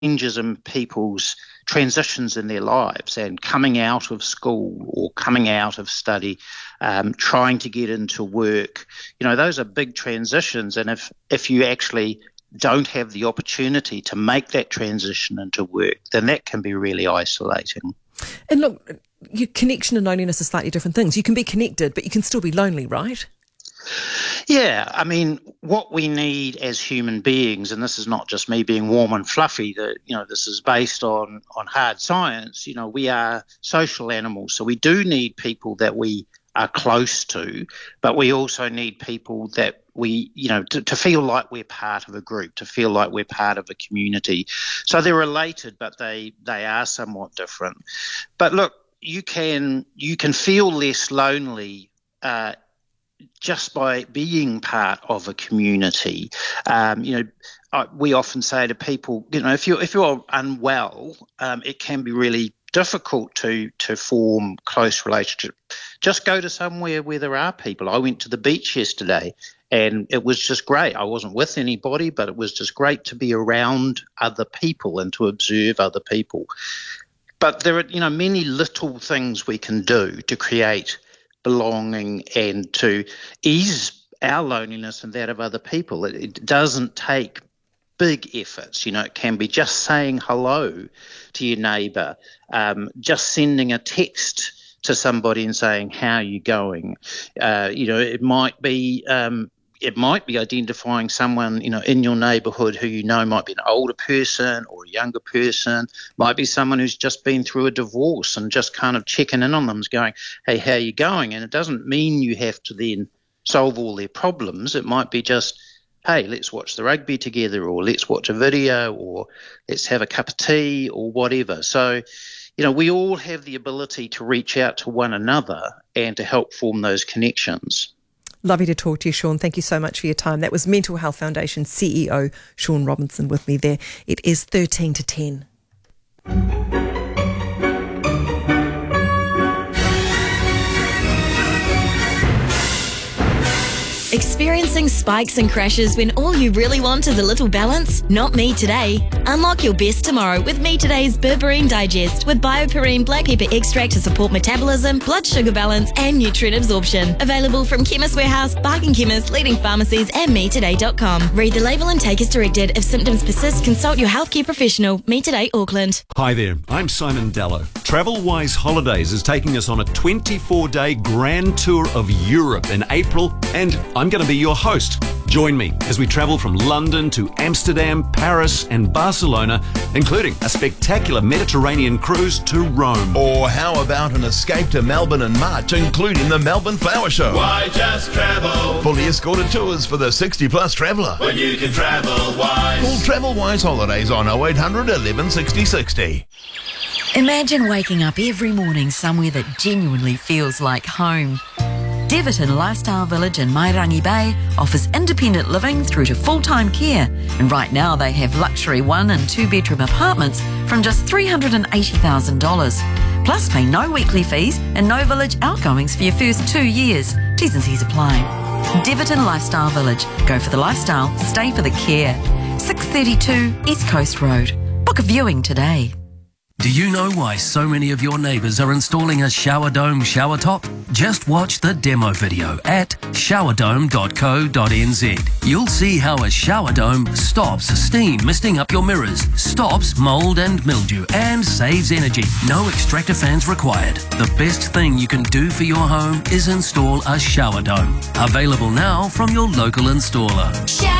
changes in people's transitions in their lives and coming out of school or coming out of study, trying to get into work. Those are big transitions. And if you actually don't have the opportunity to make that transition into work, then that can be really isolating. And look, your connection and loneliness are slightly different things. You can be connected, but you can still be lonely, right? Yeah, I mean, what we need as human beings, and this is not just me being warm and fluffy, this is based on hard science. We are social animals, so we do need people that we are close to, but we also need people that we, to feel like we're part of a group, to feel like we're part of a community. So they're related, but they are somewhat different. But look, you can feel less lonely just by being part of a community. We often say to people, if you're unwell, it can be really difficult to form close relationships. Just go to somewhere where there are people. I went to the beach yesterday and it was just great. I wasn't with anybody, but it was just great to be around other people and to observe other people. But there are, many little things we can do to create belonging and to ease our loneliness and that of other people. It doesn't take big efforts. It can be just saying hello to your neighbour, just sending a text to somebody and saying, how are you going? It might be identifying someone, in your neighbourhood who might be an older person or a younger person, might be someone who's just been through a divorce and just kind of checking in on them, going, hey, how are you going? And it doesn't mean you have to then solve all their problems. It might be just, hey, let's watch the rugby together, or let's watch a video, or let's have a cup of tea, or whatever. So, we all have the ability to reach out to one another and to help form those connections. Lovely to talk to you, Sean. Thank you so much for your time. That was Mental Health Foundation CEO Sean Robinson with me there. It is 13 to 10. Experiencing spikes and crashes when all you really want is a little balance? Not me today. Unlock your best tomorrow with Me Today's Berberine Digest with BioPerine black pepper extract to support metabolism, blood sugar balance and nutrient absorption. Available from Chemist Warehouse, Bargain Chemist, leading pharmacies and metoday.com. Read the label and take as directed. If symptoms persist, consult your healthcare professional. Me Today Auckland. Hi there, I'm Simon Dallow. TravelWise Holidays is taking us on a 24-day grand tour of Europe in April, and I'm going to be your host. Join me as we travel from London to Amsterdam, Paris and Barcelona, including a spectacular Mediterranean cruise to Rome. Or how about an escape to Melbourne in March, including the Melbourne Flower Show? Why just travel? Fully escorted tours for the 60-plus traveller. When you can travel wise. Call TravelWise Holidays on 0800 11 60 60. Imagine waking up every morning somewhere that genuinely feels like home. Deverton Lifestyle Village in Mairangi Bay offers independent living through to full-time care, and right now they have luxury 1- and 2-bedroom apartments from just $380,000. Plus pay no weekly fees and no village outgoings for your first 2 years. T's and C's apply. Deverton Lifestyle Village. Go for the lifestyle, stay for the care. 632 East Coast Road. Book a viewing today. Do you know why so many of your neighbours are installing a shower dome shower top? Just watch the demo video at showerdome.co.nz. You'll see how a shower dome stops steam misting up your mirrors, stops mould and mildew, and saves energy. No extractor fans required. The best thing you can do for your home is install a shower dome. Available now from your local installer.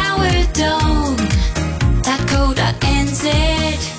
Showerdome.co.nz.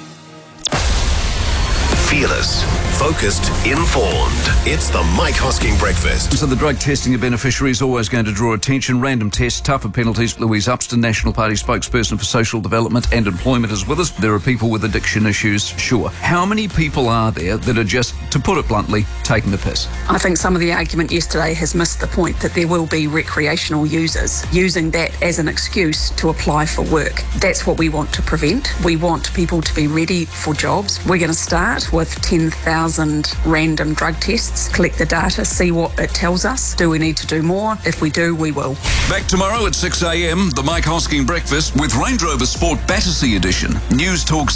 Fearless, focused, informed. It's the Mike Hosking Breakfast. So the drug testing of beneficiaries is always going to draw attention. Random tests, tougher penalties. Louise Upston, National Party spokesperson for social development and employment, is with us. There are people with addiction issues, sure. How many people are there that are just, to put it bluntly, taking the piss? I think some of the argument yesterday has missed the point that there will be recreational users using that as an excuse to apply for work. That's what we want to prevent. We want people to be ready for jobs. We're going to start with with 10,000 random drug tests, collect the data, see what it tells us. Do we need to do more? If we do, we will. Back tomorrow at 6 a.m, the Mike Hosking Breakfast with Range Rover Sport Battersea Edition. News Talk